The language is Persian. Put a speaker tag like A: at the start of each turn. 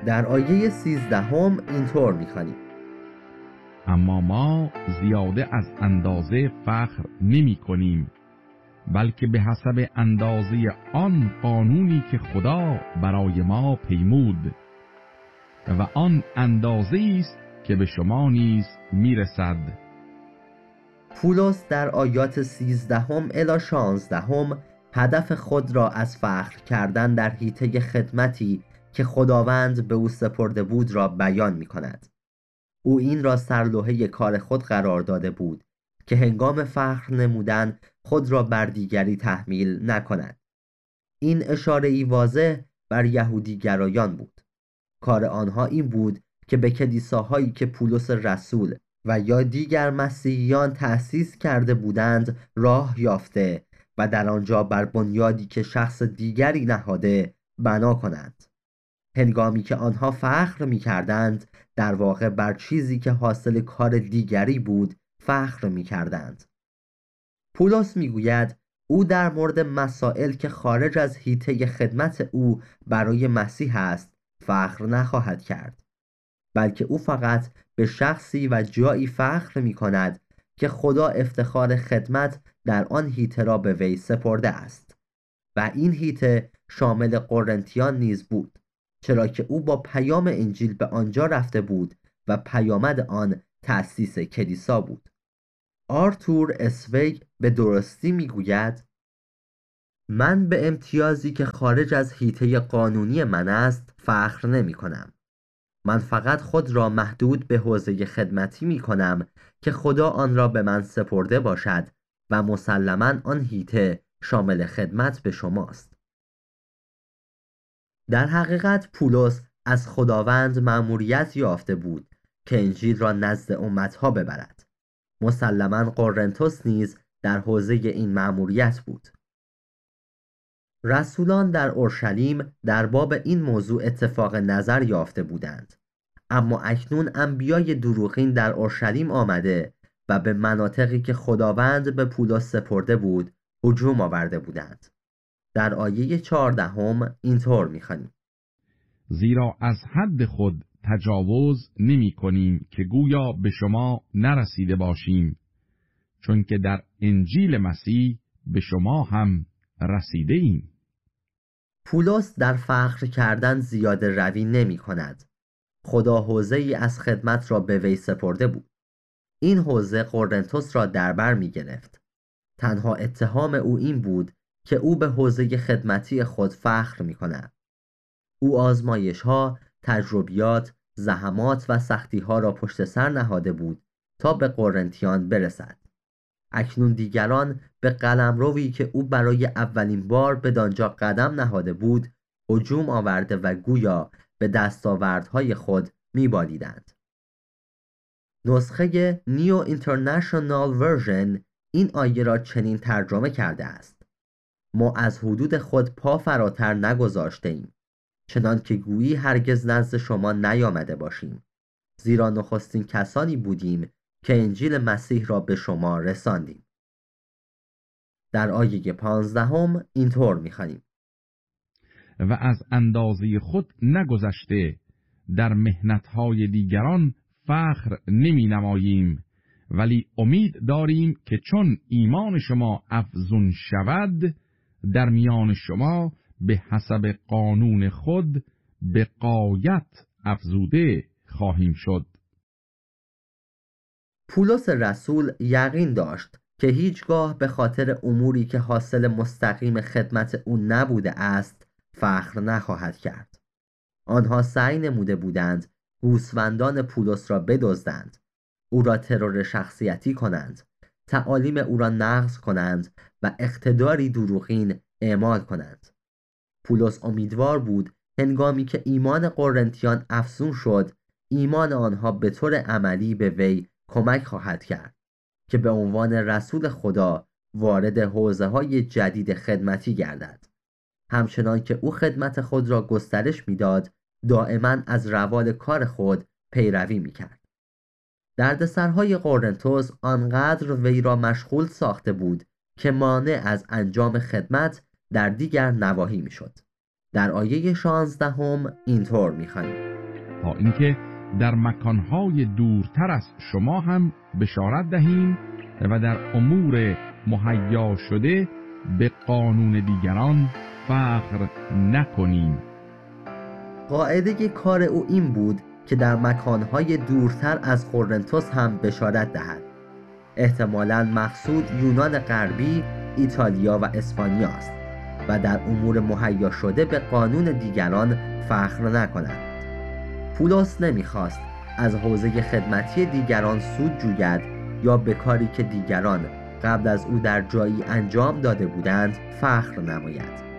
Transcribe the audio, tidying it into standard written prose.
A: در آیه 13 اینطور می‌خوانیم:
B: اما ما زیاده از اندازه فخر نمی کنیم، بلکه به حسب اندازه آن قانونی که خدا برای ما پیمود و آن اندازه‌ای است که به شما نیز میرسد.
A: پولس در آیات 13 الی 16 هدف خود را از فخر کردن در حیطه خدمتی که خداوند به او سپرده بود را بیان می کند. او این را سرلوحه کار خود قرار داده بود که هنگام فخر نمودن خود را بر دیگری تحمیل نکند. این اشاره‌ای واضح بر یهودی گرایان بود. کار آنها این بود که به کلیساهایی که پولس رسول و یا دیگر مسیحیان تأسیس کرده بودند راه یافته و در آنجا بر بنیادی که شخص دیگری نهاده بنا کنند. هنگامی که آنها فخر می کردند در واقع بر چیزی که حاصل کار دیگری بود فخر می کردند. پولس می گوید او در مورد مسائل که خارج از حیطه خدمت او برای مسیح است فخر نخواهد کرد، بلکه او فقط به شخصی و جایی فخر می کند که خدا افتخار خدمت در آن حیطه را به وی سپرده است و این حیطه شامل قرنتیان نیز بود، چرا که او با پیام انجیل به آنجا رفته بود و پیامد آن تأسیس کلیسا بود. آرتور اسویگ به درستی می گوید من به امتیازی که خارج از حیطه قانونی من است فخر نمی کنم. من فقط خود را محدود به حوزه خدمتی می کنم که خدا آن را به من سپرده باشد و مسلماً آن حیطه شامل خدمت به شماست. در حقیقت پولس از خداوند مأموریت یافته بود که انجیل را نزد امتها ببرد. مسلماً قرنتس نیز در حوزه این مأموریت بود. رسولان در اورشلیم در باب این موضوع اتفاق نظر یافته بودند، اما اکنون انبیای دروغین در اورشلیم آمده و به مناطقی که خداوند به پولس سپرده بود هجوم آورده بودند. در آیه 14 اینطور می‌خوانیم:
B: زیرا از حد خود تجاوز نمی کنیم که گویا به شما نرسیده باشیم، چون که در انجیل مسیح به شما هم رسیده ایم.
A: پولس در فخر کردن زیاده روی نمی کند. خدا حوزه‌ای از خدمت را به وی سپرده بود. این حوزه قرنتس را در بر می گرفت. تنها اتهام او این بود که او به حوزه خدمتی خود فخر می کند. او آزمایش‌ها، تجربیات، زحمات و سختی‌ها را پشت سر نهاده بود تا به قرنتیان برسد. اکنون دیگران به قلمروی که او برای اولین بار بدانجا قدم نهاده بود هجوم آورده و گویا به دستاوردهای خود می‌بالیدند. نسخه نیو اینترنشنال ورژن این آیه را چنین ترجمه کرده است: ما از حدود خود پا فراتر نگذاشته ایم، چنان که گویی هرگز نزد شما نیامده باشیم، زیرا نخستین کسانی بودیم که انجیل مسیح را به شما رساندیم. در آیه 15 اینطور می‌خوانیم:
B: و از اندازه خود نگذشته در محنت‌های دیگران فخر نمی نماییم، ولی امید داریم که چون ایمان شما افزون شود در میان شما به حسب قانون خود به غایت افزوده خواهیم شد.
A: پولس رسول یقین داشت که هیچگاه به خاطر اموری که حاصل مستقیم خدمت او نبوده است فخر نخواهد کرد. آنها سعی نموده بودند گوسفندان پولس را بدزدند، او را ترور شخصیتی کنند، تعالیم او را نقض کنند و اقتداری دروغین اعمال کنند. پولس امیدوار بود هنگامی که ایمان قرنتیان افزون شد ایمان آنها به طور عملی به وی کمک خواهد کرد که به عنوان رسول خدا وارد حوزه‌های جدید خدمتی گردد. همچنان که او خدمت خود را گسترش میداد دائما از روال کار خود پیروی میکرد. دردسرهای قرنتس آنقدر وی را مشغول ساخته بود که مانع از انجام خدمت در دیگر نواحی میشد. در آیه 16 اینطور می‌خوانیم:
B: تا اینکه در مکانهای دورتر از شما هم بشارت دهیم و در امور مهیا شده به قانون دیگران فخر نکنیم.
A: قاعده کار او این بود که در مکانهای دورتر از قرنتس هم بشارت دهد. احتمالاً مقصود یونان غربی، ایتالیا و اسپانیا است و در امور مهیا شده به قانون دیگران فخر نکند. پولس نمیخواست از حوزه خدمتی دیگران سود جوید یا به کاری که دیگران قبل از او در جایی انجام داده بودند فخر نماید.